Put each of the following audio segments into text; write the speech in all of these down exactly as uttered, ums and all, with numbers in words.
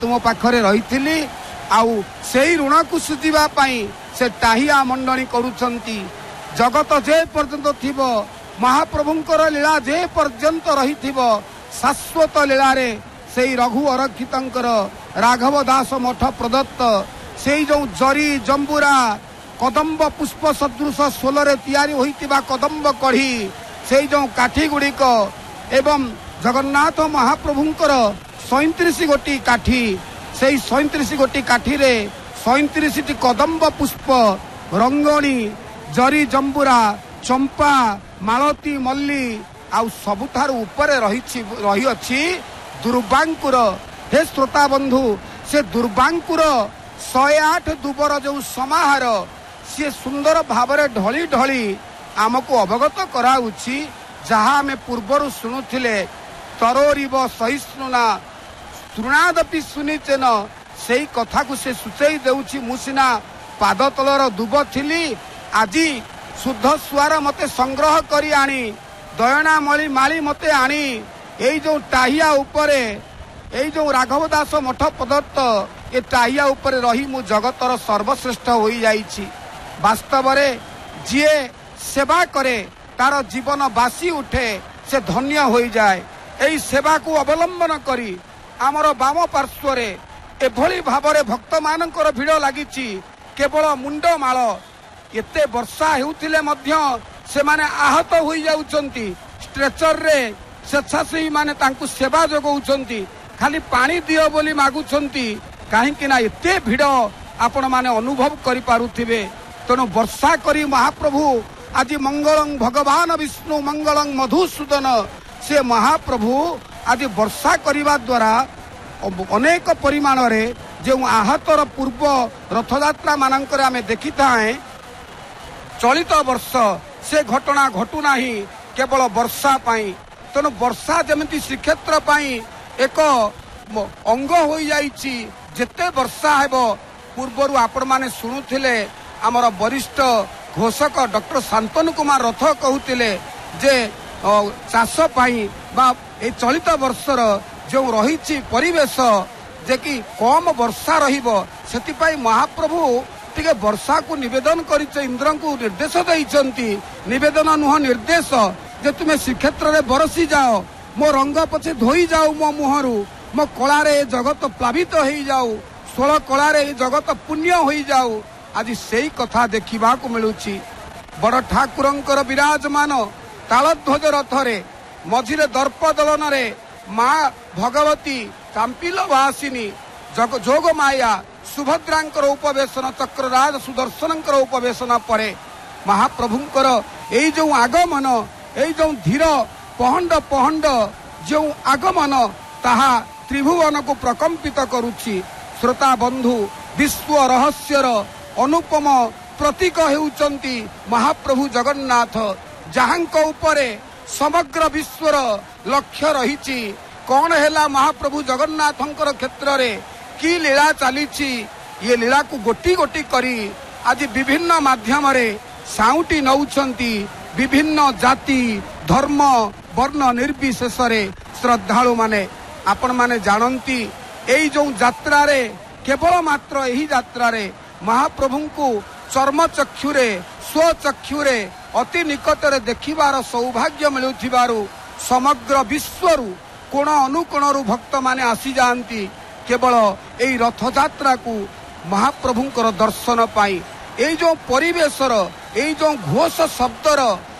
तुम पाखरे रही आउ से ऋण को सुझा से टाहिया मंडणी करुछंती। जगत जे पर्यंत थिब महाप्रभुंकर लीला जे पर्यंत रही शाश्वत लीला रे से रघु अरक्षितंकर राघव दास मठ प्रदत्त से जो जरी जंबुरा कदम्ब पुष्प सदृश सोलरे तैयारी होइतिबा कदम्ब कढ़ी से जो काठी गुड़िक एवं जगन्नाथ महाप्रभुंकर सैंतीस गोटी काठी से सैंतीस गोटी काठी रे सैंतीस टी कदम्ब पुष्प रंगणी जरी जंबुरा चंपा मालती मल्ली आउ सबुठारु ऊपर रही रही अछि दुर्बांकुर। हे श्रोता बंधु से दुर्बांकुर शहे आठ दुबर जो समाहार सी सुंदर भावरे ढली ढली आमको अवगत कराउछि जहाँ आमे पूर्वर शुणुथिले तरोरिव सहिष्णुना तृणादपि सुनिचेन सेई कथा को से सूचई देउछि। मुसिना पाद तलर दुब थिली आजी शुद्ध सुआर मते संग्रह करी आनी दयना मली माली मते आनी एई जो टाहिया उपरे एई जो राघव दास मठ प्रदत्त ए टाहिया उपरे रही मु जगतर सर्वश्रेष्ठ होई जाईछि। वास्तव रे जिए सेवा करे तार जीवन बासी उठे से धन्य होई जाए। एई सेवा को अवलंबन करी आमर बाम पार्श्व रे एभली भावरे भक्त मानकर भिड़ लागिछि। केवल मुंड माळ एते वर्षा हेउथिले मध्य से माने आहत होई जाउछंती। स्ट्रेचर रे स्वेच्छासेवी माने तांकु सेवा जोगौछंती। खाली पानी दियो बोली मागुछंती काहेकि ना एते भिड़ आपण माने अनुभव करि पारुथिबे। तेणु वर्षा करी महाप्रभु आज मंगलं भगवान विष्णु मंगलं मधुसूदन से महाप्रभु आज वर्षा करिबा द्वारा अनेक परिमाण रे जो आहतर पूर्व रथयात्रा मानकर आमे देखि थाए चलित वर्ष से घटना घटू नाही केवल वर्षा पाई। तेणु वर्षा जमिति श्रीक्षेत्र पाई एक अंग हो जाइछि। जेते वर्षा हेबो पूर्वरु आपण माने सुनुथिले आमर वरिष्ठ घोषक डॉक्टर शांतनु कुमार रथ कहूतिले जे चाष पाई बा ए चलित वर्षर जो रही परिवेश जे कि कम वर्षा रहिबो सेति पाई महाप्रभु टिके वर्षा को निवेदन करिছে इंद्र को निर्देश दैछंती। निवेदन नुह निर्देश जे तुमे श्रीक्षेत्र रे बरसी जाओ मो रंग पछे धोई जाओ मो मुहरु मो कला रे जगत प्लावित होई जाओ सोल कला रे जगत पुण्य होई जाओ। आज सेई कथा देखिबा को मिलुछि। बड़ ठाकुरंकर विराजमान तालध्वज रथरे मझिरे दर्प दलन रे माँ भगवती चांपिल वासिनी जग जोग माया सुभद्रांकर उपवेशन चक्रराज सुदर्शनंकर उपवेशन परे महाप्रभुंकर एई जो आगमन एई जो धीर पहंड पहंड जो आगमन ताहा त्रिभुवन को प्रकंपित करुछि। श्रोता बंधु विश्व रहस्यर अनुपम प्रतीक हेउचंती महाप्रभु जगन्नाथ जहांक उपरे समग्र विश्वर लक्ष्य रहिछि। कौन हैला महाप्रभु जगन्नाथंकर क्षेत्र रे की लीला चलीछि ये लीला को गोटी गोटी करी आज विभिन्न माध्यम रे साउटी नौछंती। विभिन्न जाति धर्म वर्ण निर्विशेष रे श्रद्धालु माने आपण माने जानती एई जो यात्रा रे केवल मात्र एही यात्रा रे महाप्रभु को चर्म चक्षुरे स्वचक्षुरे अति निकट रे देखिबार सौभाग्य मिलुथिबारु समग्र विश्वरु कोण अनुकोणरु भक्त माने आसी जांती केवल एई रथ यात्रा को महाप्रभुंकर दर्शन पाई। एई जो परिवेशर एई जो घोष शब्दर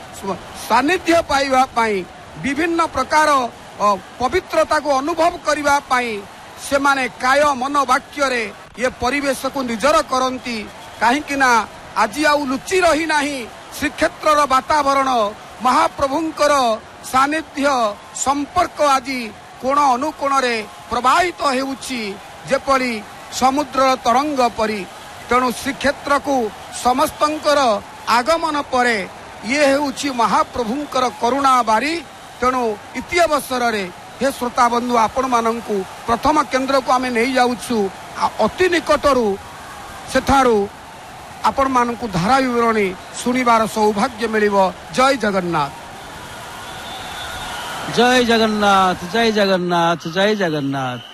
सानिध्य पाइबा पाई विभिन्न प्रकार पवित्रता को अनुभव करिबा पाई से माने काय मन वाक्य रे ये परिवेश को निजर करंती। काहेकि ना आज आउ लुचि रही नाही श्रीक्षेत्र वातावरण महाप्रभुंकर सानिध्य संपर्क आज कोण अनुकोण रे प्रवाहित हेउछि जेपरि समुद्र तरंग परी। तेणु श्रीक्षेत्र को समस्तंकर आगमन परे ये हेउछि महाप्रभुंकर करुणा बारी। तेणु इति अवसर रे हे श्रोता बंधु आपण मानंकु प्रथम केंद्र को आमे नहीं जाउछु अति निकटरू सेठारू आपण मानंकु धारा विवरणी सुनिबार सौभाग्य मिलिबो। जय जगन्नाथ जय जगन्नाथ जय जगन्नाथ जय जगन्नाथ।